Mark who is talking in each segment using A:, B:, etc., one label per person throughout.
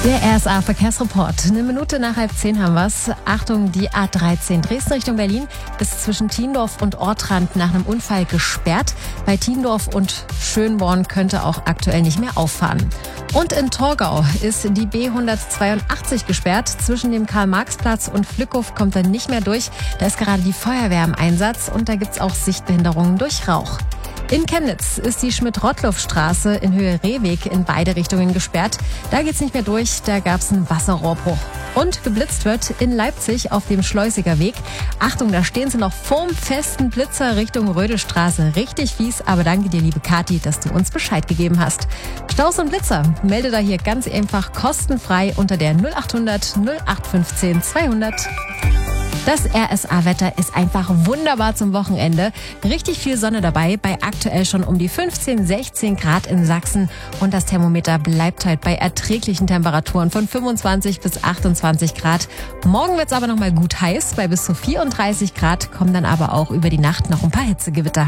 A: Der RSA-Verkehrsreport. Eine Minute nach 9:30 haben wir's. Achtung, die A13 Dresden Richtung Berlin ist zwischen Thiendorf und Ortrand nach einem Unfall gesperrt. Bei Thiendorf und Schönborn könnte auch aktuell nicht mehr auffahren. Und in Torgau ist die B182 gesperrt. Zwischen dem Karl-Marx-Platz und Flückhof kommt er nicht mehr durch. Da ist gerade die Feuerwehr im Einsatz und da gibt's auch Sichtbehinderungen durch Rauch. In Chemnitz ist die Schmidt-Rottluff-Straße in Höhe Rehweg in beide Richtungen gesperrt. Da geht's nicht mehr durch, da gab's einen Wasserrohrbruch. Und geblitzt wird in Leipzig auf dem Schleusiger Weg. Achtung, da stehen sie noch vorm festen Blitzer Richtung Rödelstraße. Richtig fies, aber danke dir, liebe Kathi, dass du uns Bescheid gegeben hast. Staus und Blitzer, melde da hier ganz einfach kostenfrei unter der 0800 0815 200. Das RSA-Wetter ist einfach wunderbar zum Wochenende. Richtig viel Sonne dabei, bei aktuell schon um die 15, 16 Grad in Sachsen. Und das Thermometer bleibt halt bei erträglichen Temperaturen von 25 bis 28 Grad. Morgen wird's aber nochmal gut heiß, bei bis zu 34 Grad, kommen dann aber auch über die Nacht noch ein paar Hitzegewitter.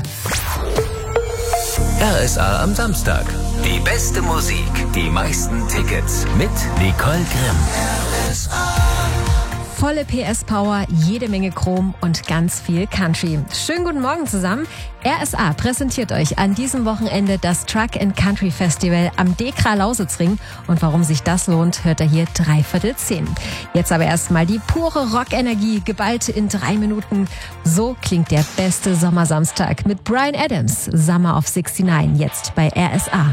B: RSA am Samstag. Die beste Musik, die meisten Tickets mit Nicole Grimm. RSA.
A: Volle PS-Power, jede Menge Chrom und ganz viel Country. Schönen guten Morgen zusammen. RSA präsentiert euch an diesem Wochenende das Truck and Country Festival am Dekra-Lausitzring. Und warum sich das lohnt, hört ihr hier 9:45. Jetzt aber erstmal die pure Rockenergie, geballt in 3 Minuten. So klingt der beste Sommersamstag mit Bryan Adams. Summer of 69, jetzt bei RSA.